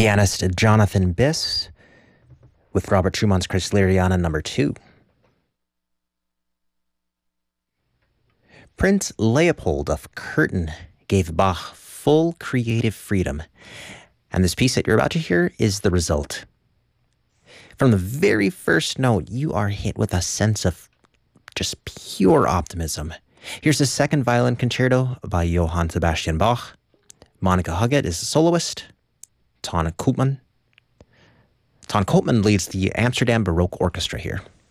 Pianist Jonathan Biss with Robert Schumann's Kreisleriana No. 2. Prince Leopold of Curtin gave Bach full creative freedom, and this piece that you're about to hear is the result. From the very first note, you are hit with a sense of just pure optimism. Here's the second violin concerto by Johann Sebastian Bach. Monica Huggett is the soloist. Ton Koopman leads the Amsterdam Baroque Orchestra here.